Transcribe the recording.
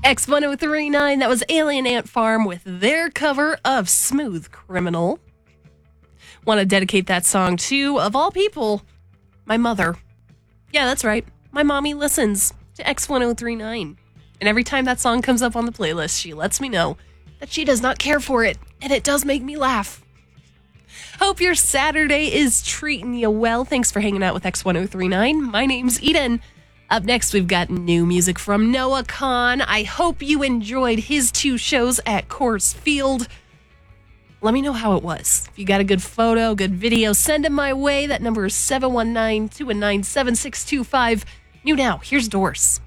X1039, that was Alien Ant Farm with their cover of Smooth Criminal. Want to dedicate that song to, of all people, my mother. Yeah, that's right. My mommy listens to X1039. And every time that song comes up on the playlist, she lets me know that she does not care for it. And it does make me laugh. Hope your Saturday is treating you well. Thanks for hanging out with X1039. My name's Eden. Up next, we've got new music from Noah Kahan. I hope you enjoyed his 2 shows at Coors Field. Let me know how it was. If you got a good photo, good video, send them my way. That number is 719-219-7625. New now, here's Doors.